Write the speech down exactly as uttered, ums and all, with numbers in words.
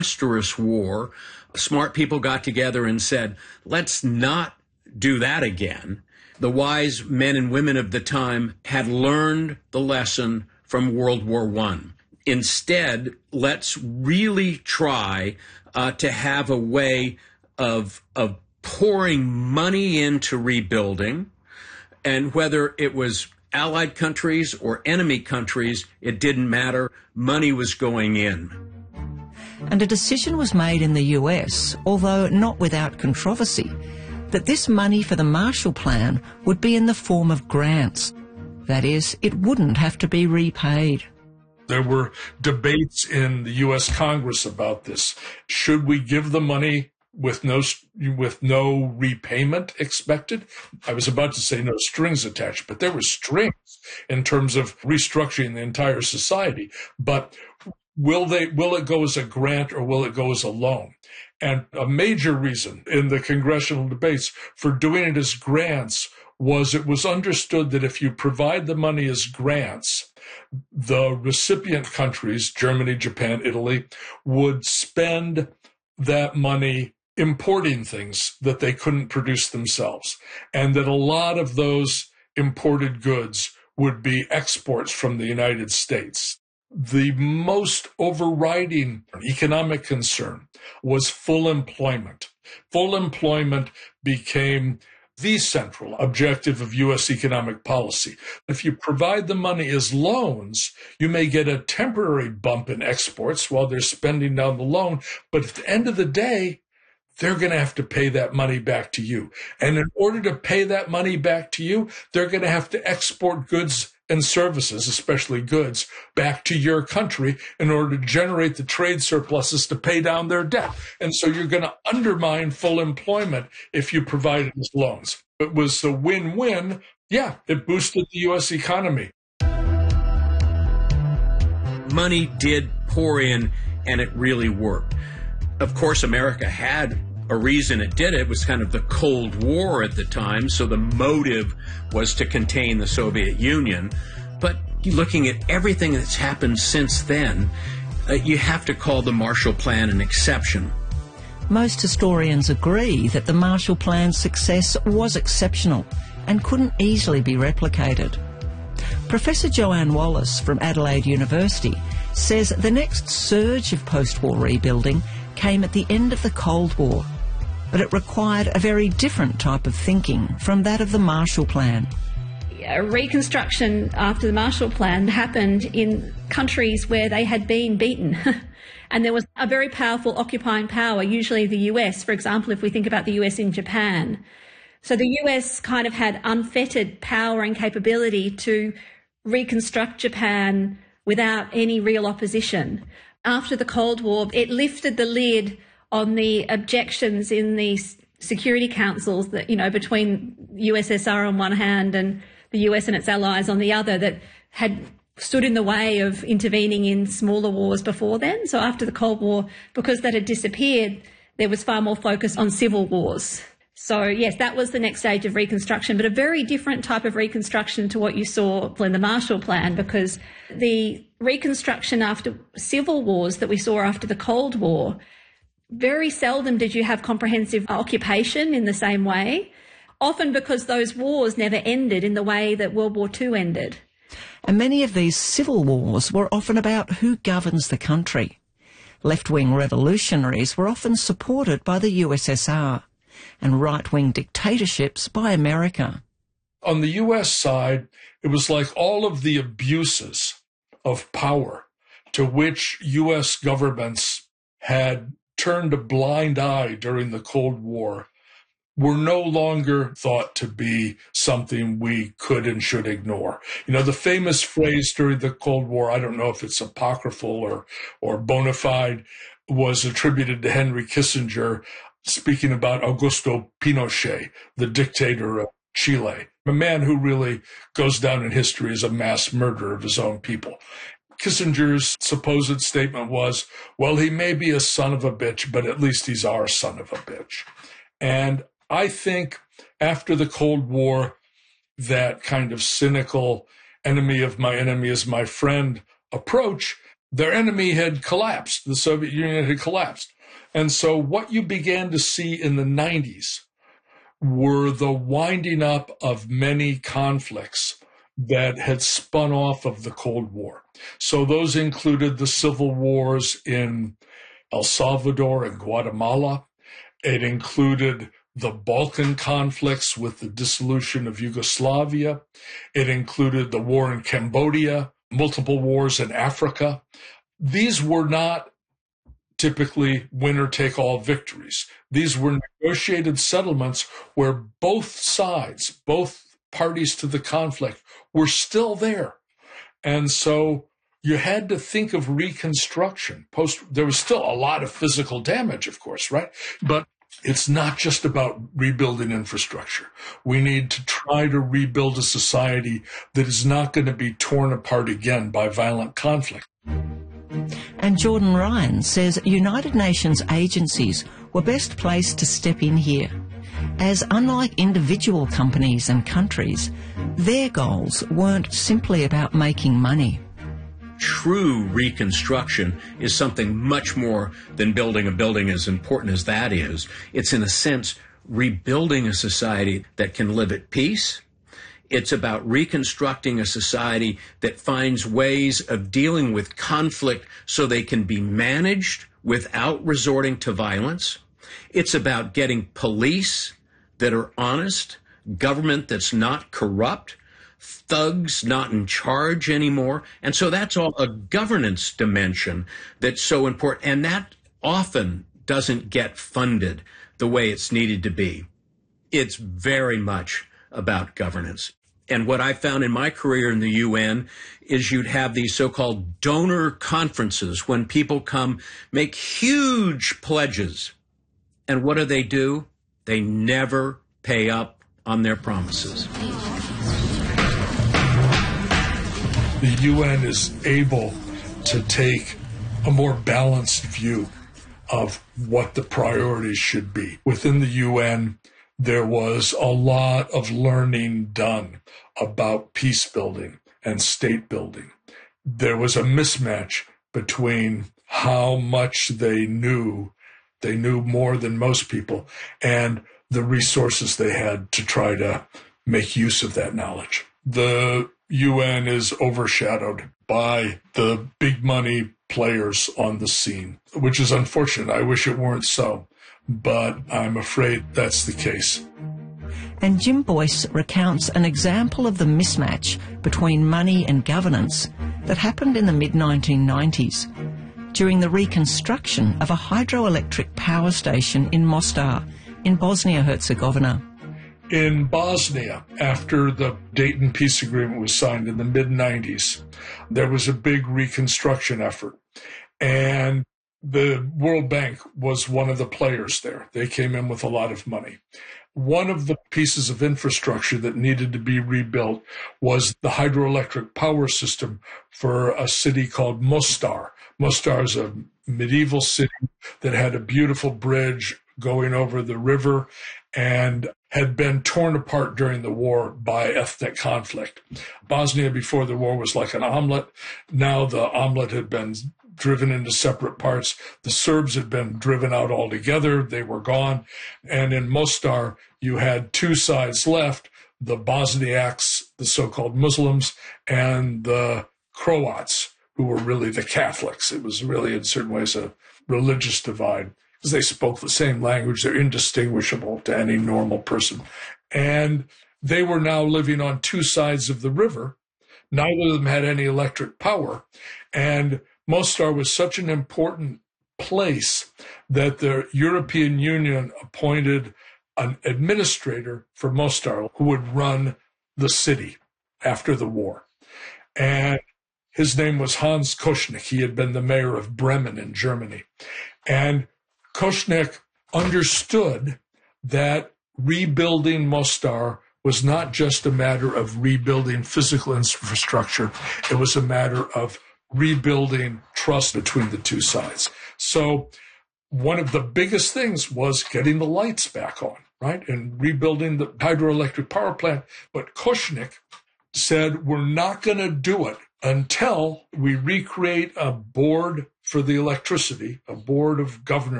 monstrous war. Smart people got together and said, let's not do that again. The wise men and women of the time had learned the lesson from World War One. Instead, let's really try uh, to have a way of, of pouring money into rebuilding. And whether it was allied countries or enemy countries, it didn't matter. Money was going in. And a decision was made in the U S, although not without controversy, that this money for the Marshall Plan would be in the form of grants. That is, it wouldn't have to be repaid. There were debates in the U S Congress about this. Should we give the money with no with no repayment expected? I was about to say no strings attached, but there were strings in terms of restructuring the entire society. But will they will it go as a grant or will it go as a loan? And a major reason in the congressional debates for doing it as grants was it was understood that if you provide the money as grants, the recipient countries, Germany, Japan, Italy, would spend that money importing things that they couldn't produce themselves, and that a lot of those imported goods would be exports from the United States. The most overriding economic concern was full employment. Full employment became the central objective of U S economic policy. If you provide the money as loans, you may get a temporary bump in exports while they're spending down the loan, but at the end of the day, they're going to have to pay that money back to you. And in order to pay that money back to you, they're going to have to export goods and services, especially goods, back to your country in order to generate the trade surpluses to pay down their debt. And so you're going to undermine full employment if you provide it as loans. It was a win-win. Yeah, it boosted the U S economy. Money did pour in, and it really worked. Of course, America had a reason it did it. It was kind of the Cold War at the time, so the motive was to contain the Soviet Union. But looking at everything that's happened since then, uh, you have to call the Marshall Plan an exception. Most historians agree that the Marshall Plan's success was exceptional and couldn't easily be replicated. Professor Joanne Wallace from Adelaide University says the next surge of post-war rebuilding came at the end of the Cold War, but it required a very different type of thinking from that of the Marshall Plan. Reconstruction after the Marshall Plan happened in countries where they had been beaten. And there was a very powerful occupying power, usually the U S, for example, if we think about the U S in Japan. So the U S kind of had unfettered power and capability to reconstruct Japan without any real opposition. After the Cold War, it lifted the lid on the objections in the security councils that, you know, between U S S R on one hand and the U S and its allies on the other that had stood in the way of intervening in smaller wars before then. So after the Cold War, because that had disappeared, there was far more focus on civil wars. So yes, that was the next stage of reconstruction, but a very different type of reconstruction to what you saw in the Marshall Plan, because the reconstruction after civil wars that we saw after the Cold War, very seldom did you have comprehensive occupation in the same way, often because those wars never ended in the way that World War Two ended. And many of these civil wars were often about who governs the country. Left-wing revolutionaries were often supported by the U S S R, and right-wing dictatorships by America. On the U S side, it was like all of the abuses of power to which U S governments had turned a blind eye during the Cold War were no longer thought to be something we could and should ignore. You know, the famous phrase during the Cold War, I don't know if it's apocryphal or, or bona fide, was attributed to Henry Kissinger, speaking about Augusto Pinochet, the dictator of Chile, a man who really goes down in history as a mass murderer of his own people. Kissinger's supposed statement was, well, he may be a son of a bitch, but at least he's our son of a bitch. And I think after the Cold War, that kind of cynical enemy of my enemy is my friend approach their enemy had collapsed. The Soviet Union had collapsed. And so what you began to see in the nineties were the winding up of many conflicts that had spun off of the Cold War. So those included the civil wars in El Salvador and Guatemala. It included the Balkan conflicts with the dissolution of Yugoslavia. It included the war in Cambodia, multiple wars in Africa. These were not typically winner-take-all victories. These were negotiated settlements where both sides, both parties to the conflict, were still there. And so you had to think of reconstruction. Post, there was still a lot of physical damage, of course, right? But it's not just about rebuilding infrastructure. We need to try to rebuild a society that is not going to be torn apart again by violent conflict. And Jordan Ryan says United Nations agencies were best placed to step in here, as unlike individual companies and countries, their goals weren't simply about making money. True reconstruction is something much more than building a building, as important as that is. It's, in a sense, rebuilding a society that can live at peace. It's about reconstructing a society that finds ways of dealing with conflict so they can be managed without resorting to violence. It's about getting police that are honest, government that's not corrupt, thugs not in charge anymore. And so that's all a governance dimension that's so important. And that often doesn't get funded the way it's needed to be. It's very much about governance. And what I found in my career in the U N is you'd have these so-called donor conferences when people come make huge pledges. And what do they do? They never pay up on their promises. The U N is able to take a more balanced view of what the priorities should be. Within the U N, there was a lot of learning done about peace building and state building. There was a mismatch between how much they knew, they knew more than most people, and the resources they had to try to make use of that knowledge. The U N is overshadowed by the big money players on the scene, which is unfortunate. I wish it weren't so, but I'm afraid that's the case. And Jim Boyce recounts an example of the mismatch between money and governance that happened in the mid nineteen nineties during the reconstruction of a hydroelectric power station in Mostar in Bosnia-Herzegovina. In Bosnia, after the Dayton Peace Agreement was signed in the mid nineties, there was a big reconstruction effort. And the World Bank was one of the players there. They came in with a lot of money. One of the pieces of infrastructure that needed to be rebuilt was the hydroelectric power system for a city called Mostar. Mostar is a medieval city that had a beautiful bridge going over the river and had been torn apart during the war by ethnic conflict. Bosnia before the war was like an omelet. Now the omelet had been driven into separate parts. The Serbs had been driven out altogether. They were gone. And in Mostar, you had two sides left, the Bosniaks, the so-called Muslims, and the Croats, who were really the Catholics. It was really, in certain ways, a religious divide, because they spoke the same language. They're indistinguishable to any normal person. And they were now living on two sides of the river. Neither of them had any electric power. And Mostar was such an important place that the European Union appointed an administrator for Mostar who would run the city after the war. And his name was Hans Koschnick. He had been the mayor of Bremen in Germany. And Koschnick understood that rebuilding Mostar was not just a matter of rebuilding physical infrastructure. It was a matter of rebuilding trust between the two sides. So one of the biggest things was getting the lights back on, right? And rebuilding the hydroelectric power plant. But Koschnick said, we're not going to do it until we recreate a board for the electricity, a board of governors